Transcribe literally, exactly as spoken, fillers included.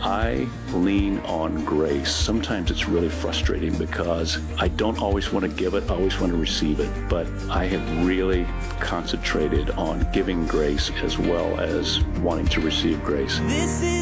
I lean on grace. Sometimes it's really frustrating because I don't always want to give it, I always want to receive it, but I have really concentrated on giving grace as well as wanting to receive grace. This is